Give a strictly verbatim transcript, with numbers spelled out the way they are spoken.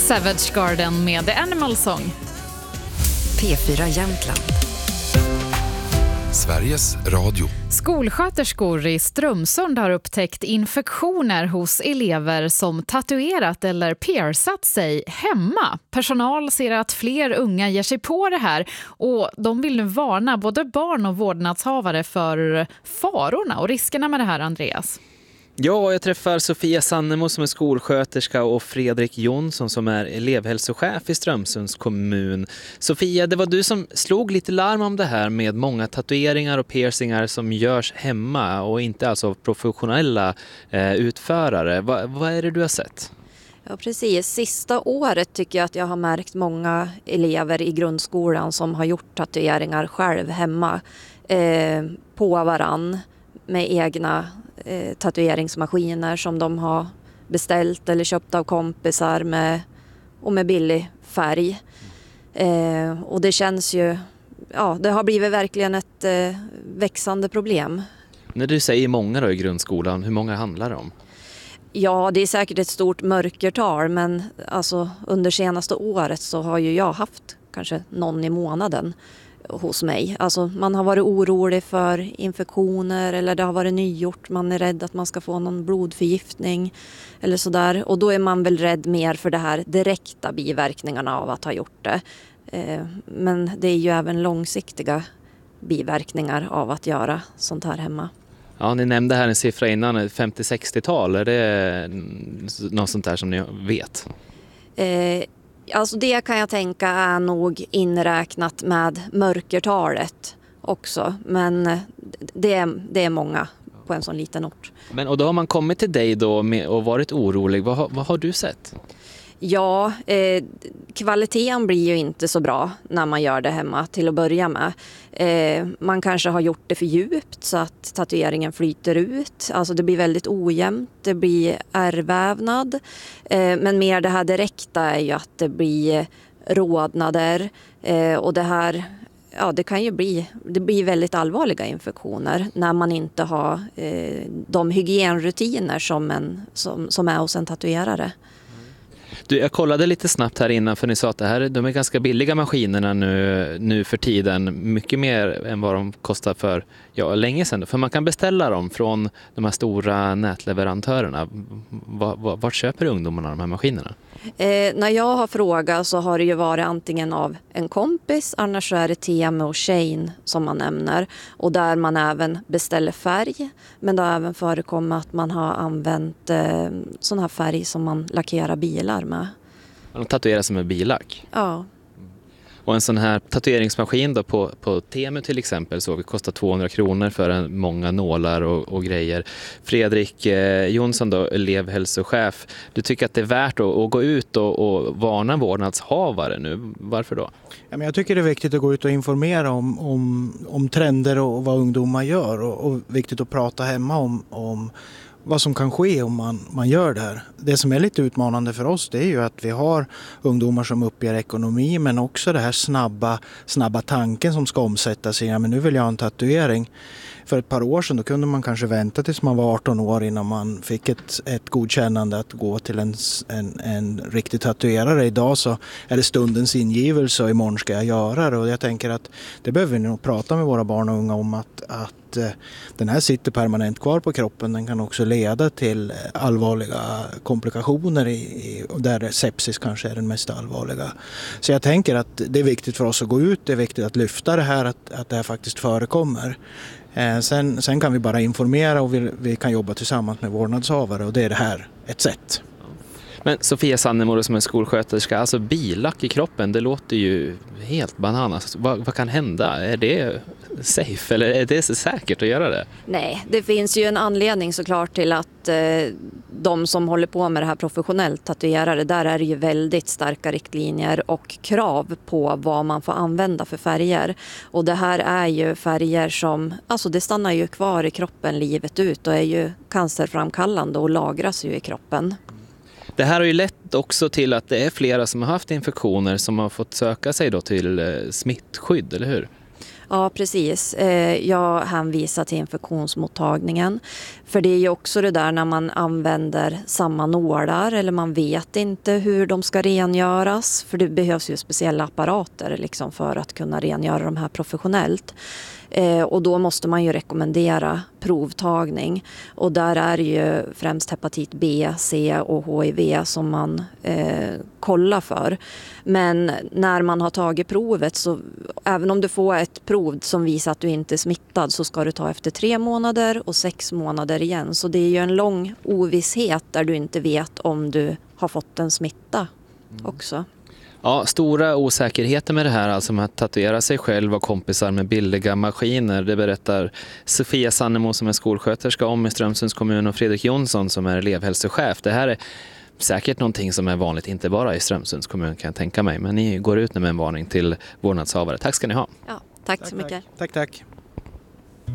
Savage Garden med The Animal Song. P fyra Jämtland. Sveriges Radio. Skolsköterskor i Strömsund har upptäckt infektioner hos elever som tatuerat eller piercat sig hemma. Personal ser att fler unga ger sig på det här och de vill nu varna både barn och vårdnadshavare för farorna och riskerna med det här, Andreas. Ja, jag träffar Sofia Sannemo som är skolsköterska och Fredrik Jonsson som är elevhälsochef i Strömsunds kommun. Sofia, det var du som slog lite larm om det här med många tatueringar och piercingar som görs hemma och inte alltså professionella eh, utförare. Va, vad är det du har sett? Ja, precis. Sista året tycker jag att jag har märkt många elever i grundskolan som har gjort tatueringar själv hemma eh, på varann med egna eh, tatueringsmaskiner som de har beställt eller köpt av kompisar med, och med billig färg. Eh, och det känns ju, ja, det har blivit verkligen ett eh, växande problem. När du säger många då i grundskolan, hur många handlar det om? Ja, det är säkert ett stort mörkertal, men alltså, under senaste året så har ju jag haft kanske någon i månaden hos mig. Alltså, man har varit orolig för infektioner eller det har varit nygjort. Man är rädd att man ska få någon blodförgiftning eller sådär. Och då är man väl rädd mer för det här direkta biverkningarna av att ha gjort det. Eh, men det är ju även långsiktiga biverkningar av att göra sånt här hemma. Ja, ni nämnde här en siffra innan, femtio-sextiotal. Är det något sånt där som ni vet? Eh, alltså det kan jag tänka är nog inräknat med mörkertalet också. Men det är, det är många på en sån liten ort. Men, och då har man kommit till dig då med, och varit orolig. Vad, har- vad har du sett? Ja, eh, kvaliteten blir ju inte så bra när man gör det hemma till att börja med. Eh, man kanske har gjort det för djupt så att tatueringen flyter ut. Alltså det blir väldigt ojämnt, det blir ärrvävnad. Eh, men mer det här direkta är ju att det blir rodnader eh, och det här... Ja, det kan ju bli, det blir väldigt allvarliga infektioner när man inte har eh, de hygienrutiner som, en, som, som är hos en tatuerare. Du, jag kollade lite snabbt här innan för ni sa att det här, de är ganska billiga maskinerna nu, nu för tiden. Mycket mer än vad de kostar för ja, länge sedan. För man kan beställa dem från de här stora nätleverantörerna. Vart, vart köper ungdomarna de här maskinerna? Eh, när jag har frågat så har det ju varit antingen av en kompis, annars så är det Temu och Shane som man nämner. Och där man även beställer färg. Men det har även förekommit att man har använt eh, sån här färg som man lackerar bilar med. De tatuerar sig med bilack. Ja. Och en sån här tatueringsmaskin då på, på Temu till exempel så kostar tvåhundra kronor för en, många nålar och, och grejer. Fredrik eh, Jonsson då, elevhälsochef, du tycker att det är värt att, att gå ut och, och varna vårdnadshavare nu. Varför då? Ja, men jag tycker det är viktigt att gå ut och informera om, om, om trender och vad ungdomar gör och, och viktigt att prata hemma om, om vad som kan ske om man, man gör det här. Det som är lite utmanande för oss det är ju att vi har ungdomar som uppger ekonomi men också det här snabba, snabba tanken som ska omsättas i ja, men nu vill jag ha en tatuering. För ett par år sedan då kunde man kanske vänta tills man var arton år innan man fick ett, ett godkännande att gå till en, en, en riktig tatuerare. Idag så är det stundens ingivelse och imorgon ska jag göra det. Och jag tänker att det behöver vi nog prata med våra barn och unga om att, att den här sitter permanent kvar på kroppen. Den kan också leda till allvarliga komplikationer i, där sepsis kanske är den mest allvarliga. Så jag tänker att det är viktigt för oss att gå ut. Det är viktigt att lyfta det här, att, att det här faktiskt förekommer. Sen, sen kan vi bara informera och vi, vi kan jobba tillsammans med vårdnadshavare och det är det här ett sätt. Men Sofia Sannemo som är skolsköterska, alltså bilack i kroppen, det låter ju helt bananas. Vad, vad kan hända? Är det safe eller är det så säkert att göra det? Nej, det finns ju en anledning såklart till att eh, de som håller på med det här professionellt tatuerare, där är det ju väldigt starka riktlinjer och krav på vad man får använda för färger. Och det här är ju färger som, alltså det stannar ju kvar i kroppen livet ut och är ju cancerframkallande och lagras ju i kroppen. Det här har ju lett också till att det är flera som har haft infektioner som har fått söka sig då till smittskydd, eller hur? Ja, precis. Eh, Jag hänvisar till infektionsmottagningen. För det är ju också det där när man använder samma nålar eller man vet inte hur de ska rengöras. För det behövs ju speciella apparater liksom för att kunna rengöra de här professionellt. Eh, och då måste man ju rekommendera provtagning. Och där är det ju främst hepatit B, C och H I V som man eh, kollar för. Men när man har tagit provet så även om du får ett prov som visar att du inte är smittad så ska du ta efter tre månader och sex månader igen. Så det är ju en lång ovisshet där du inte vet om du har fått en smitta också. Ja, stora osäkerheter med det här, alltså med att tatuera sig själv och kompisar med billiga maskiner. Det berättar Sofia Sannemo som är skolsköterska om i Strömsunds kommun och Fredrik Jonsson som är elevhälsochef. Det här är säkert någonting som är vanligt, inte bara i Strömsunds kommun kan jag tänka mig. Men ni går ut med en varning till vårdnadshavare. Tack ska ni ha. Ja, tack, Tack, så mycket. tack. tack, tack.